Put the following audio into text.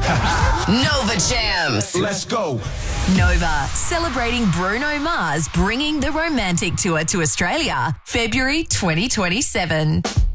Nova Jams. Let's go. Nova, celebrating Bruno Mars bringing the Romantic Tour to Australia, February 2027.